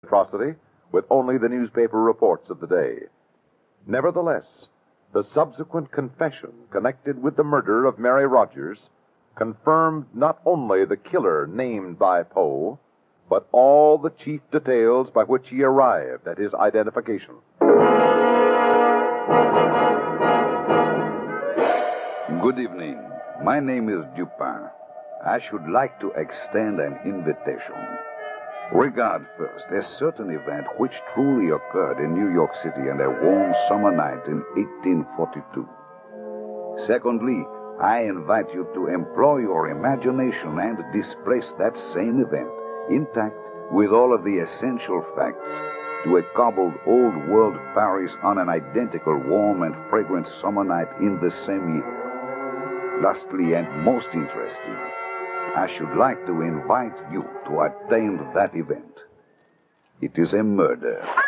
atrocity with only the newspaper reports of the day. Nevertheless, the subsequent confession connected with the murder of Mary Rogers confirmed not only the killer named by Poe, but all the chief details by which he arrived at his identification. Good evening. My name is Dupin. I should like to extend an invitation. Regard first a certain event which truly occurred in New York City on a warm summer night in 1842. Secondly, I invite you to employ your imagination and displace that same event, intact with all of the essential facts, to a cobbled old-world Paris on an identical warm and fragrant summer night in the same year. Lastly, and most interesting, I should like to invite you to attend that event. It is a murder.